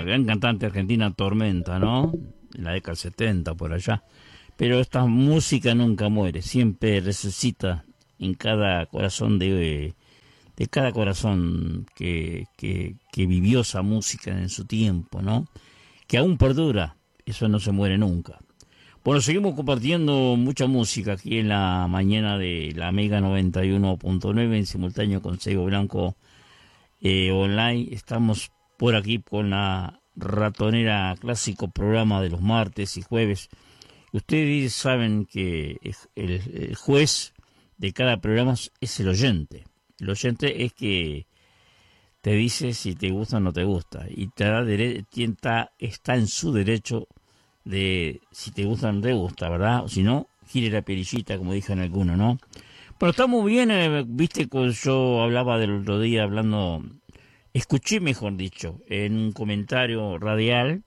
gran cantante argentina Tormenta, ¿no? En la década del 70, por allá. Pero esta música nunca muere, siempre resucita en cada corazón de cada corazón que vivió esa música en su tiempo, ¿no? Que aún perdura, eso no se muere nunca. Bueno, seguimos compartiendo mucha música aquí en la mañana de la Mega 91.9 en simultáneo con Seibo Blanco online. Estamos por aquí con la Ratonera Clásico, programa de los martes y jueves. Ustedes saben que el juez de cada programa es el oyente. El oyente es que te dice si te gusta o no te gusta. Y te da está en su derecho de si te gusta o no te gusta, ¿verdad? O si no, gire la perillita, como dijeron algunos, ¿no? Pero está muy bien, viste, que yo hablaba del otro día, escuché, mejor dicho, en un comentario radial,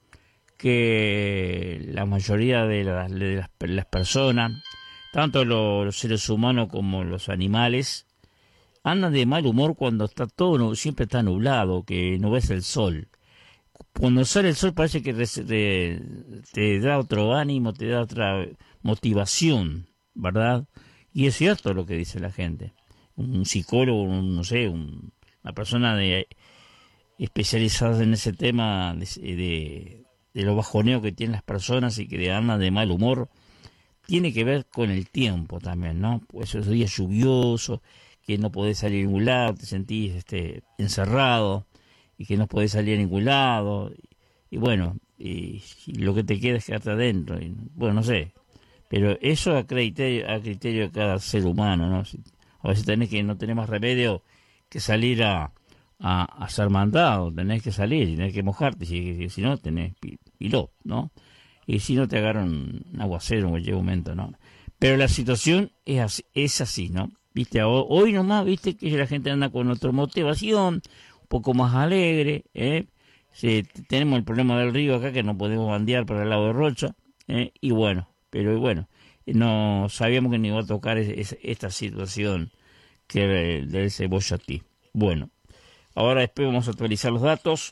que la mayoría de las personas, tanto los seres humanos como los animales, andan de mal humor cuando está todo, siempre está nublado, que no ves el sol. Cuando sale el sol parece que te da otro ánimo, te da otra motivación, ¿verdad? Y es cierto lo que dice la gente. Un psicólogo, no sé, una persona especializada en ese tema de lo bajoneo que tienen las personas y que andan de mal humor, tiene que ver con el tiempo también, ¿no? Pues esos días lluviosos, que no podés salir a ningún lado, te sentís encerrado y que no podés salir a ningún lado, y bueno, y lo que te queda es quedarte adentro, y, bueno, no sé, pero eso a criterio de cada ser humano, ¿no? A veces no tenés más remedio que salir a ser mandado, tenés que salir, tenés que mojarte, si no tenés piló, ¿no? Y si no te agarran un aguacero en cualquier momento, ¿no? Pero la situación es así, ¿no? Viste, hoy nomás, viste que la gente anda con otra motivación, un poco más alegre, ¿eh? Sí, tenemos el problema del río acá que no podemos bandear para el lado de Rocha, y bueno, no sabíamos que ni iba a tocar esta situación que del Cebollatí. Bueno, ahora después vamos a actualizar los datos.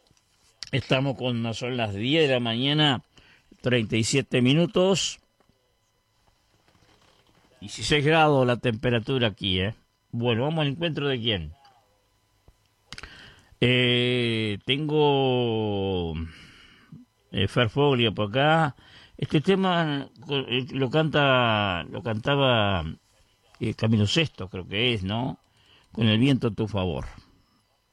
Son las 10 de la mañana, 37 minutos. 16 grados la temperatura aquí, ¿eh? Bueno, vamos al encuentro de quién. Tengo Ferfoglio por acá. Este tema lo cantaba Camilo Sesto, creo que es, ¿no? Con el viento a tu favor.